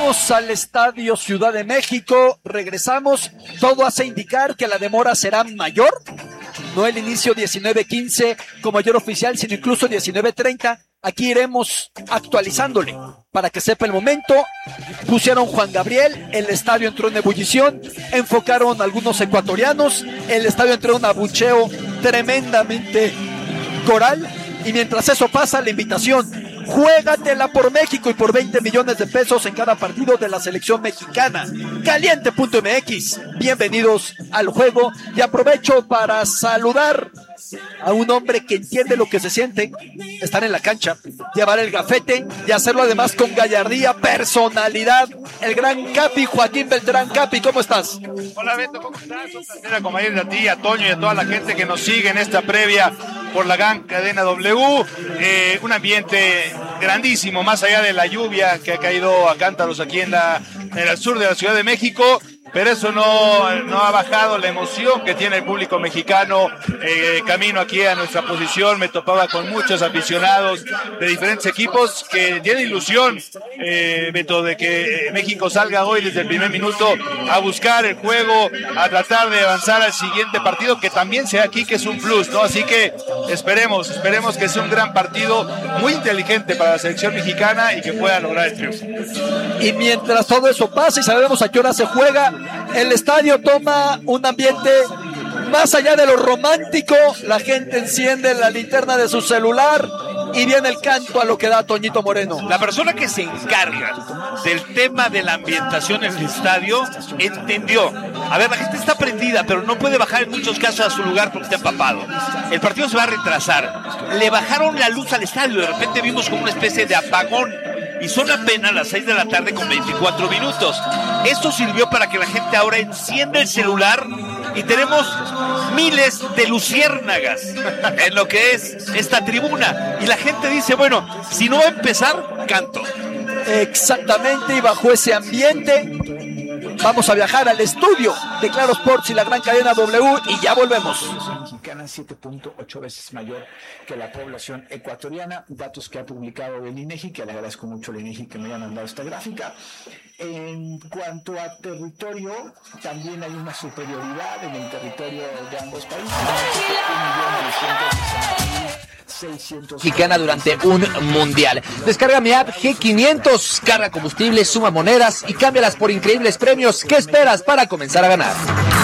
Vamos al Estadio Ciudad de México, regresamos, todo hace indicar que la demora será mayor, no el inicio 19:15 como mayor oficial, sino incluso 19:30, aquí iremos actualizándole, para que sepa el momento. Pusieron Juan Gabriel, el estadio entró en ebullición, enfocaron algunos ecuatorianos, el estadio entró en un abucheo tremendamente coral, y mientras eso pasa, la invitación: juégatela por México y por 20 millones de pesos en cada partido de la selección mexicana. Caliente.mx, bienvenidos al juego, y aprovecho para saludar a un hombre que entiende lo que se siente estar en la cancha, llevar el gafete y hacerlo además con gallardía, personalidad, el gran Capi, Joaquín Beltrán. Capi, ¿cómo estás? Hola Beto, ¿cómo estás? Un placer acompañarte a ti, a Toño y a toda la gente que nos sigue en esta previa por la gran cadena W. Un ambiente grandísimo, más allá de la lluvia que ha caído a cántaros aquí en el sur de la Ciudad de México. Pero eso no ha bajado la emoción que tiene el público mexicano. Camino aquí a nuestra posición, me topaba con muchos aficionados de diferentes equipos que tienen ilusión, Beto, de que México salga hoy desde el primer minuto a buscar el juego, a tratar de avanzar al siguiente partido, que también sea aquí, que es un plus, ¿no? Así que esperemos que sea un gran partido, muy inteligente para la selección mexicana y que pueda lograr el triunfo. Y mientras todo eso pasa y sabemos a qué hora se juega, el estadio toma un ambiente más allá de lo romántico. La gente enciende la linterna de su celular y viene el canto a lo que da Toñito Moreno. La persona que se encarga del tema de la ambientación en el estadio entendió. A ver, la gente está prendida, pero no puede bajar en muchos casos a su lugar porque está empapado. El partido se va a retrasar. Le bajaron la luz al estadio. De repente vimos como una especie de apagón. Y son apenas las 6 de la tarde con 24 minutos. Esto sirvió para que la gente ahora encienda el celular y tenemos miles de luciérnagas en lo que es esta tribuna. Y la gente dice, bueno, si no va a empezar, canto. Exactamente, y bajo ese ambiente vamos a viajar al estudio de Claro Sports y la gran cadena W y ya volvemos. Mexicana 7.8 veces mayor que la población ecuatoriana, datos que ha publicado el INEGI, que le agradezco mucho al INEGI que me haya mandado esta gráfica. En cuanto a territorio, también hay una superioridad en el territorio de ambos países. 1.960.600 mexicana durante un mundial. Descarga mi app G500, carga combustible, suma monedas y cámbialas por increíbles premios. ¿Qué esperas para comenzar a ganar?